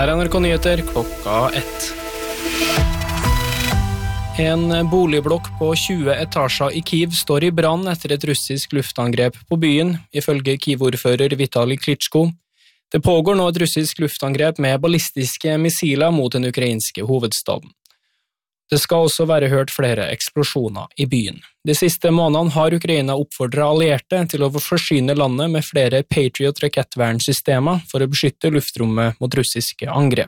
Her er NRK Nyheter klokka 1. En boligblokk på 20 etasjer i Kyiv står i brann etter et russisk luftangrep på byen, ifølge Kyiv-ordfører Vitali Klitschko. Det pågår nå et russisk luftangrep med ballistiske missiler mot den ukrainske hovedstaden. Det skal også være hørt flere eksplosjoner i byen. De siste månedene har Ukraina oppfordret allierte til å forsyne landet med flere Patriot-rakettvernsystemer for å beskytte luftrommet mot russiske angrep.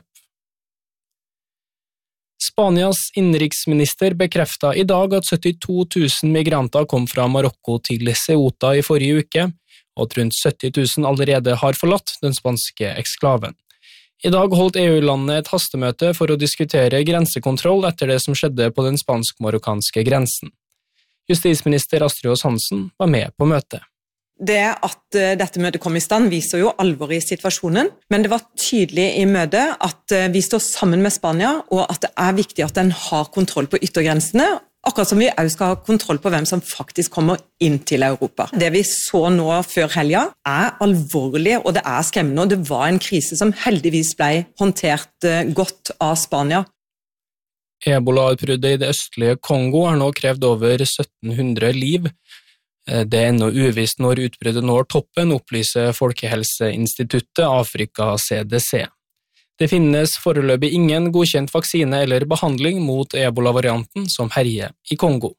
Spanias innenriksminister bekreftet i dag at 72 000 migranter kom fra Marokko til Ceuta i forrige uke, og at rundt 70 000 allerede har forlatt den spanske eksklaven. I dag holdt EU-landet et hastemøte for å diskutere grensekontroll etter det som skjedde på den spansk-marokkanske grensen. Justisminister Astrid Aas Hansen var med på møtet. Det at dette møtet kom i stand viser jo alvoret i situasjonen, men det var tydelig i møtet at vi står sammen med Spania, og at det er viktig at den har kontroll på yttergrensene, akkurat som vi også skal ha kontroll på hvem som faktisk kommer inn til Europa. Det vi så nå før helga er alvorlig, og det er skremmende, og det var en krise som heldigvis ble håndtert godt av Spania. Ebola-utbruddet i det østlige Kongo har nå krevd over 1700 liv. Det er ennå uvisst når utbruddet når toppen, opplyser Folkehelseinstituttet Afrika CDC. Det finnes foreløpig ingen godkjent vaksine eller behandling mot Ebola-varianten som herjer i Kongo.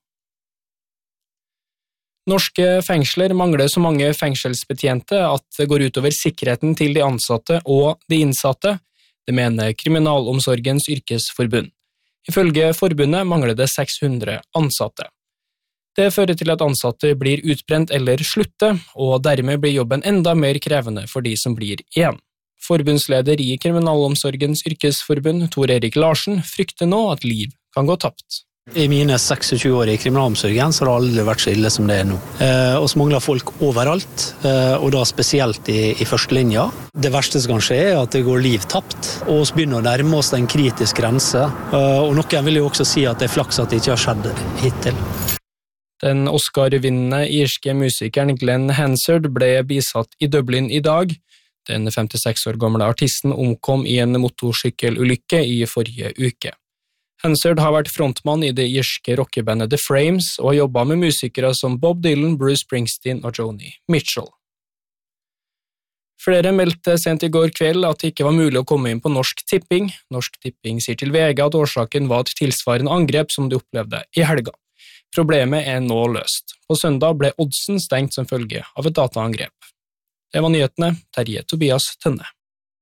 Norske fengsler mangler så mange fengselsbetjente at det går utover sikkerheten til de ansatte og de innsatte, det mener Kriminalomsorgens yrkesforbund. Ifølge forbundet mangler det 600 ansatte. Det fører til at ansatte blir utbrent eller slutter, og dermed blir jobben enda mer krevende for de som blir igjen. Forbundsleder i Kriminalomsorgens yrkesforbund, Tor Erik Larsen, frykter nå at liv kan gå tapt. I mine 26 år i kriminalomsorgen så har det aldri vært så ille som det er nå. Og så mangler folk overalt, og da spesielt i førstelinja. Det verste som kan skje er at det går liv tapt, og så begynner å nærme oss en kritisk grense. Og noen vil jo også si at det er flaks at det ikke har skjedd hittil. Den Oscar-vinnende irske musikeren Glenn Hansard ble bisatt i Dublin i dag. Den 56 år gamle artisten omkom i en motorsykkelulykke i forrige uke. Hansard har vært frontmann i det irske rockebandet The Frames og har jobbet med musikere som Bob Dylan, Bruce Springsteen og Joni Mitchell. Flere meldte sent i går kveld at det ikke var mulig å komme inn på Norsk Tipping. Norsk Tipping sier til VG at årsaken var et tilsvarende angrep som de opplevde i helga. Problemet er nå løst. På søndag ble oddsen stengt som følge av et dataangrep. Det var nyhetene. Terje Tobias Tønne.